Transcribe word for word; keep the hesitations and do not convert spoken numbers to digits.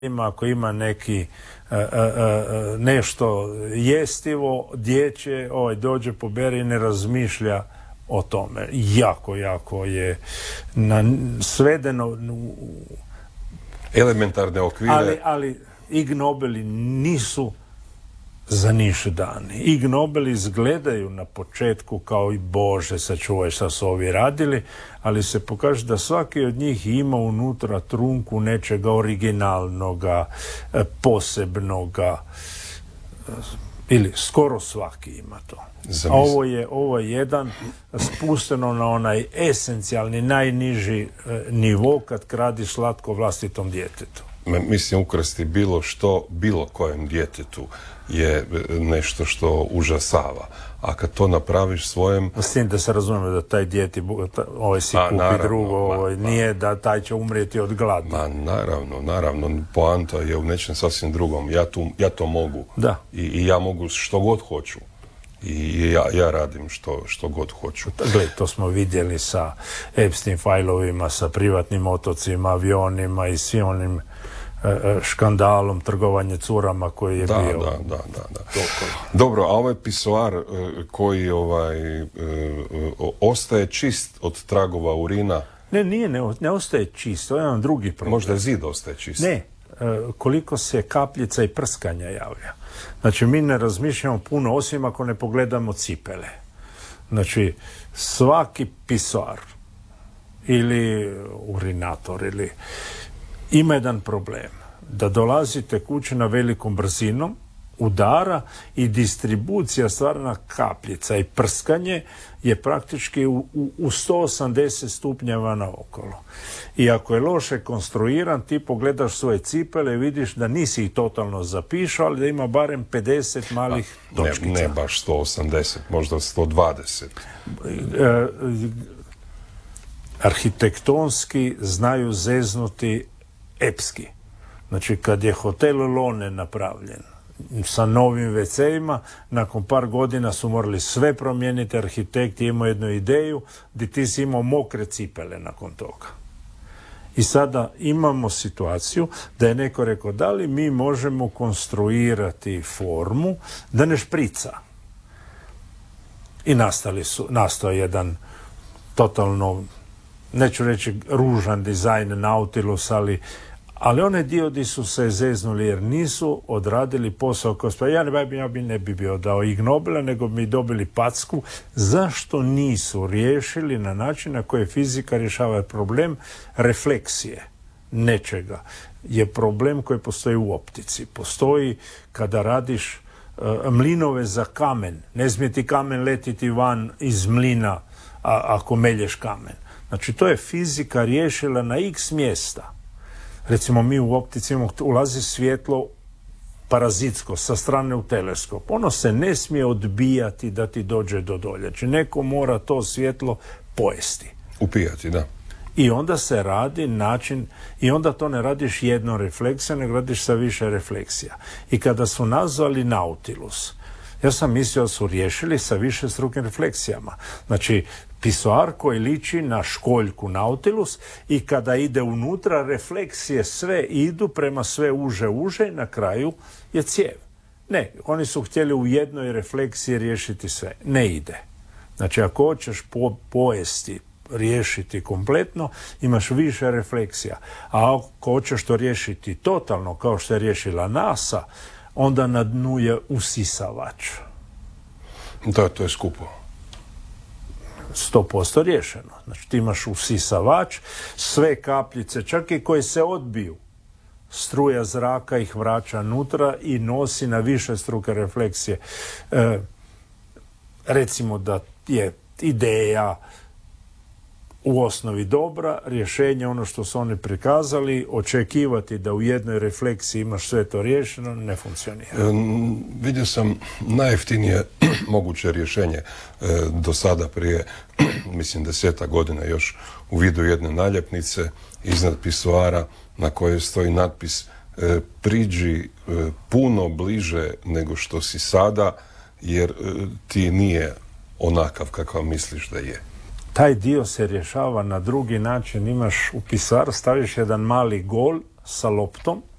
ako ima neki uh, uh, uh, nešto jestivo, dječje, ovaj, dođe, pobere i ne razmišlja o tome. Jako, jako je na, svedeno u elementarne okvire. Ali, ali Ig Nobeli nisu za niš dani. Ig Nobeli izgledaju na početku kao i Bože, sačuvaj šta su ovi radili, ali se pokaže da svaki od njih ima unutra trunku nečega originalnoga, posebnoga, ili skoro svaki ima to. A ovo je, ovo je jedan spusteno na onaj esencijalni, najniži nivo kad kradi slatko vlastitom djetetu. Mislim, ukrasti bilo što, bilo kojem djetetu je nešto što užasava. A kad to napraviš svojem... S tim da se razumemo da taj djeti, ovaj si kupi naravno, drugo, ovaj, ma, nije da taj će umrijeti od glada. Ma naravno, naravno. Poanta je u nečem sasvim drugom. Ja, tu, ja to mogu. Da. I, I ja mogu što god hoću. I ja, ja radim što, što god hoću. Gle, to smo vidjeli sa Epstein fajlovima, sa privatnim otocima, avionima i svim onim škandalom trgovanje curama koji je da, bio. Da, da, da, da. Dobro, a ovaj pisoar koji ovaj, ostaje čist od tragova urina? Ne, nije, ne, ne ostaje čist, to je jedan drugi problem. Možda zid ostaje čist? Ne, koliko se kapljica i prskanja javlja. Znači, mi ne razmišljamo puno, osim ako ne pogledamo cipele. Znači, svaki pisoar ili urinator ili ima jedan problem, da dolazite kući na velikom brzinom, udara i distribucija stvarna kapljica i prskanje je praktički u, u, u sto osamdeset stupnjeva naokolo. I ako je loše konstruiran, ti pogledaš svoje cipele i vidiš da nisi ih totalno zapišao, ali da ima barem pedeset malih A, točkica. Ne, ne baš sto osamdeset, možda sto dvadeset. E, arhitektonski znaju zeznuti epski. Znači, kad je hotel Lone napravljen sa novim ve ceima, nakon par godina su morali sve promijeniti, arhitekti imaju jednu ideju gdje ti si imao mokre cipele nakon toga. I sada imamo situaciju da je neko rekao, da li mi možemo konstruirati formu da ne šprica. I nastali su, nastao jedan totalno, neću reći ružan dizajn Nautilus, ali Ali one dio gdje su se zeznuli jer nisu odradili posao kao spa. Ja ne bi, ja bi ne bi bio dao Ig Nobela, nego bi dobili packu. Zašto nisu riješili na način na koji fizika rješava problem refleksije nečega? Je problem koji postoji u optici. Postoji kada radiš uh, mlinove za kamen. Ne smije ti kamen letiti van iz mlina a, ako melješ kamen. Znači, to je fizika riješila na x mjesta. Recimo, mi u optici imamo, ulazi svjetlo parazitsko sa strane u teleskop. Ono se ne smije odbijati da ti dođe do dolje. Znači, neko mora to svjetlo pojesti. Upijati, da. I onda se radi način, i onda to ne radiš jednom refleksijom, nego radiš sa više refleksija. I kada su nazvali Nautilus, ja sam mislio da su riješili sa više strukim refleksijama. Znači, pisoar koji liči na školjku Nautilus i kada ide unutra, refleksije sve idu prema sve uže uže i na kraju je cijev. Ne, oni su htjeli u jednoj refleksiji riješiti sve. Ne ide. Znači, ako hoćeš po, pojesti, riješiti kompletno, imaš više refleksija. A ako hoćeš to riješiti totalno, kao što je riješila NASA, onda na dnu je usisavač. Da, to je skupo. sto posto riješeno. Znači, ti imaš usisavač, sve kapljice, čak i koje se odbiju, struja zraka ih vraća nutra i nosi na više struke refleksije. E, recimo da je ideja u osnovi dobra, rješenje ono što su oni prikazali, očekivati da u jednoj refleksiji imaš sve to riješeno, ne funkcionira. E, vidio sam najjeftinije moguće rješenje e, do sada prije, mislim, deseta godina još u vidu jedne naljepnice iznad pisoara na kojoj stoji natpis e, priđi e, puno bliže nego što si sada, jer e, ti nije onakav kakav misliš da je. Taj dio se rješava na drugi način. Imaš u pisar, staviš jedan mali gol sa loptom